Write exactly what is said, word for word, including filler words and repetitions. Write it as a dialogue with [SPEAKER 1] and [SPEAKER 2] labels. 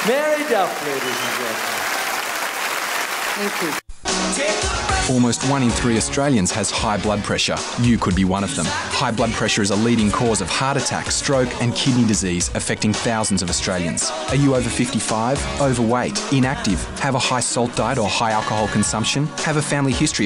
[SPEAKER 1] Mary Duff, ladies and gentlemen.
[SPEAKER 2] Thank you.
[SPEAKER 3] Almost one in three Australians has high blood pressure. You could be one of them. High blood pressure is a leading cause of heart attack, stroke and kidney disease, affecting thousands of Australians. Are you over fifty-five, overweight, inactive, have a high salt diet or high alcohol consumption, have a family history